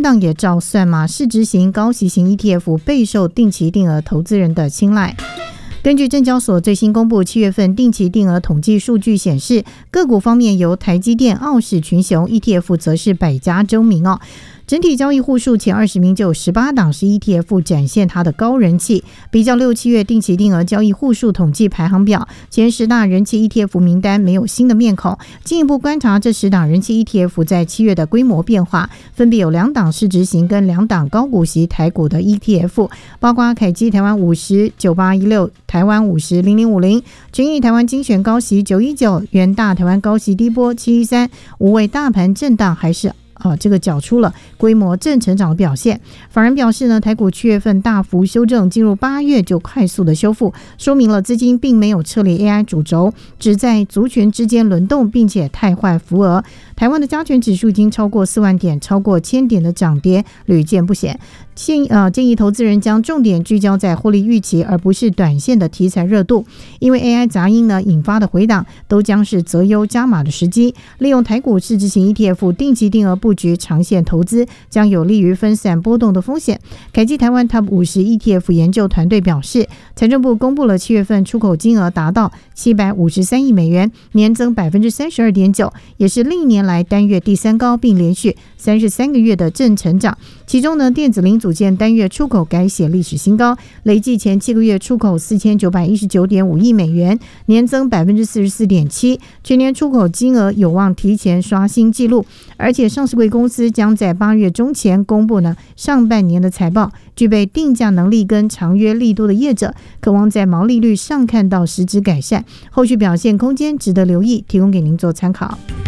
档也照算嘛，市值型高息型 ETF 备受定期定额投资人的青睐。根据证交所最新公布7月份定期定额统计数据显示，个股方面由台积电、傲视群雄 ETF 则是百家争鸣哦。整体交易户数前20名就有18档是 ETF 展现它的高人气。比较6、7月定期定额交易户数统计排行表，前10大人气 ETF 名单没有新的面孔。进一步观察这10档人气 ETF 在7月的规模变化，分别有2档市值型跟2档高股息台股的 ETF， 包括凯基台湾50 9816、台湾50 0050、群益台湾精选高息919、元大台湾高息低波713，无畏大盘震荡还是这个缴出了规模正成长的表现。法人表示呢，台股7月份大幅修正，进入8月就快速的修复，说明了资金并没有撤离 AI 主轴，只在族群之间轮动，并且汰换浮额。台湾的加权指数已经超过4万点，超过1000点的涨跌屡见不鲜。建议投资人将重点聚焦在获利预期，而不是短线的题材热度，因为 AI 杂音呢引发的回档都将是择优加码的时机。利用台股市值型 ETF 定期定额布局长线投资，将有利于分散波动的风险。凯基台湾 Top 50 ETF 研究团队表示，财政部公布了7月份出口金额达到753亿美元，年增 32.9%， 也是历年来单月第3高，并连续33个月的正成长。其中呢，电子零组件单月出口改写历史新高，累计前7个月出口 4919.5 亿美元，年增 44.7%， 全年出口金额有望提前刷新纪录。而且上市柜公司将在8月中前公布呢上半年的财报，具备定价能力跟长约力度的业者，渴望在毛利率上看到实质改善，后续表现空间值得留意，提供给您做参考。